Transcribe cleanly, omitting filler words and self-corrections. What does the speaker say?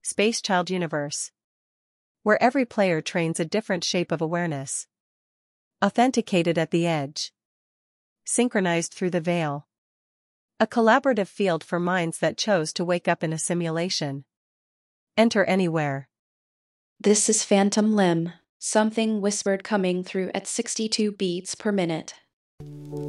Space Child Universe, where every player trains a different shape of awareness. Authenticated at the edge. Synchronized through the veil. A collaborative field for minds that chose to wake up in a simulation. Enter anywhere. This is Phantom Limb, something whispered coming through at 62 beats per minute.